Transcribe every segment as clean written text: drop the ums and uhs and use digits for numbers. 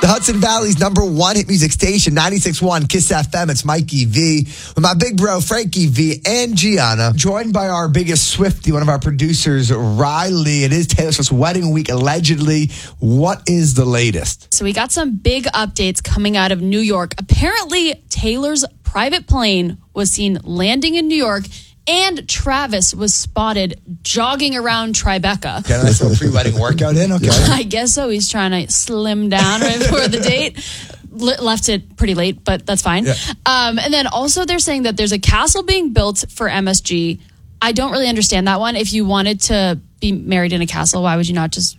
The Hudson Valley's #1 hit music station, 96.1 Kiss FM. It's Mikey V with my big bro, Frankie V, and Gianna. Joined by our biggest Swiftie, one of our producers, Riley. It is Taylor Swift's wedding week, allegedly. What is the latest? So we got some big updates coming out of New York. Apparently, Taylor's private plane was seen landing in New York, and Travis was spotted jogging around Tribeca. Got a nice little pre-wedding workout in? Okay. I guess so. He's trying to slim down right before the date. Left it pretty late, but that's fine. Yeah. And then also they're saying that there's a castle being built for MSG. I don't really understand that one. If you wanted to be married in a castle, why would you not just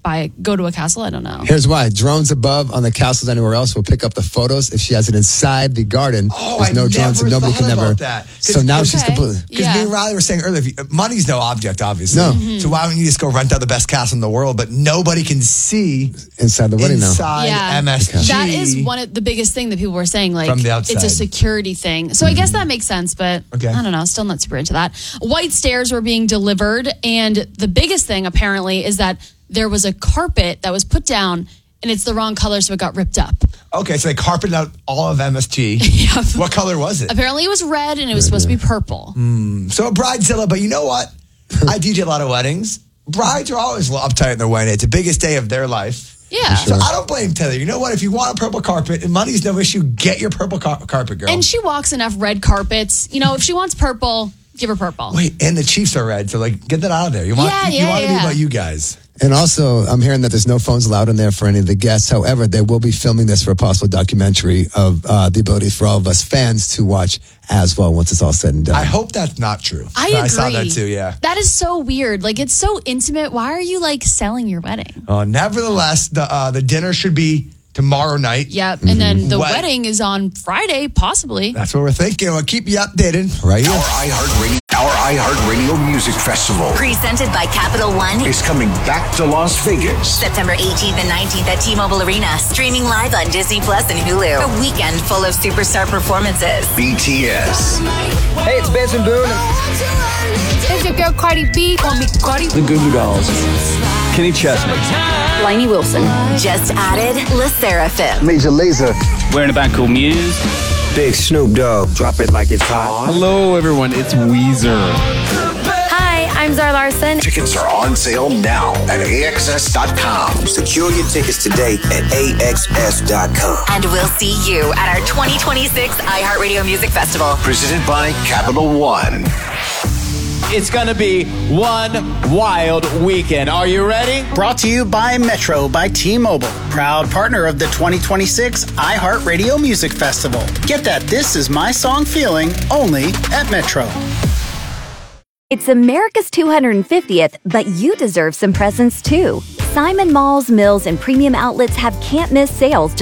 go to a castle? I don't know. Here's why. Drones above on the castles anywhere else will pick up the photos. If she has it inside the garden, there's no drones and nobody can never. That. So now she's completely. Because me and Riley were saying earlier, money's no object, obviously. No. So why don't you just go rent out the best castle in the world, but nobody can see inside the wedding now. Inside MSG. That is one of the biggest thing that people were saying, like, from the outside. It's a security thing. So I guess that makes sense, but I don't know. Still not super into that. White stairs were being delivered, and the biggest thing apparently is that there was a carpet that was put down and it's the wrong color, so it got ripped up. Okay, so they carpeted out all of MSG. Yeah. What color was it? Apparently it was red and it was supposed to be purple. So a bridezilla, but you know what? I DJ a lot of weddings. Brides are always a little uptight in their wedding. It's the biggest day of their life. Yeah. So I don't blame Taylor. You know what? If you want a purple carpet and money's no issue, get your purple carpet, girl. And she walks enough red carpets. You know, if she wants purple, give her purple. Wait, and the Chiefs are red, so like get that out of there. You want to be about you guys. And also, I'm hearing that there's no phones allowed in there for any of the guests. However, they will be filming this for a possible documentary of the ability for all of us fans to watch as well once it's all said and done. I hope that's not true. I agree. I saw that too, yeah. That is so weird. Like, it's so intimate. Why are you, like, selling your wedding? Nevertheless, the dinner should be tomorrow night. Yep, and then the wedding is on Friday, possibly. That's what we're thinking. We'll keep you updated right here. Our iHeartRadio Music Festival, presented by Capital One, is coming back to Las Vegas. September 18th and 19th at T-Mobile Arena. Streaming live on Disney Plus and Hulu. A weekend full of superstar performances. BTS. Hey, it's Benson Boone. It's your girl Cardi B. Call me Cardi. The Goo Goo Dolls. Kenny Chesney. Lainey Wilson. Just added La Seraphim. Major Lazer. We're in a band called Muse. Big Snoop Dogg. Drop it like it's hot. Hello, everyone. It's Weezer. Hi, I'm Zara Larson. Tickets are on sale now at AXS.com. Secure your tickets today at AXS.com. And we'll see you at our 2026 iHeartRadio Music Festival. Presented by Capital One. It's going to be one wild weekend. Are you ready? Brought to you by Metro by T-Mobile, proud partner of the 2026 iHeartRadio Music Festival. Get that This Is My Song feeling only at Metro. It's America's 250th, but you deserve some presents too. Simon Malls, Mills, and Premium Outlets have can't-miss sales